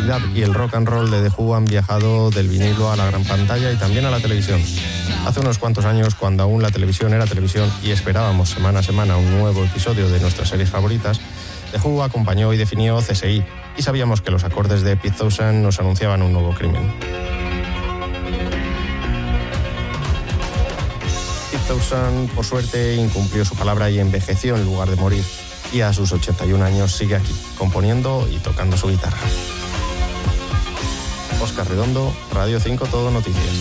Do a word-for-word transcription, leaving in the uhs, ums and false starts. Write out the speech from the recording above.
electricidad y el rock and roll de The Who han viajado del vinilo a la gran pantalla y también a la televisión. Hace unos cuantos años, cuando aún la televisión era televisión y esperábamos semana a semana un nuevo episodio de nuestras series favoritas, The Who acompañó y definió C S I, y sabíamos que los acordes de Pete Townshend nos anunciaban un nuevo crimen. Pete Townshend, por suerte, incumplió su palabra y envejeció en lugar de morir, y a sus ochenta y un años sigue aquí, componiendo y tocando su guitarra. Óscar Redondo, Radio cinco Todo Noticias.